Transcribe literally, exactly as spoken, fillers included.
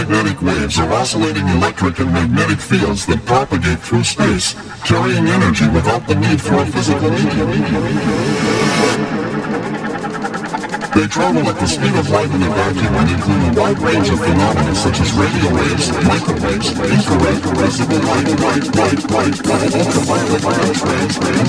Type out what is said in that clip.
Magnetic waves are oscillating electric and magnetic fields that propagate through space, carrying energy without the need for a physical medium. They travel at the speed of light in a vacuum and include a wide range of phenomena such as radio waves, microwaves, infrared, visible light, light, light, light, light, ultraviolet, X-rays,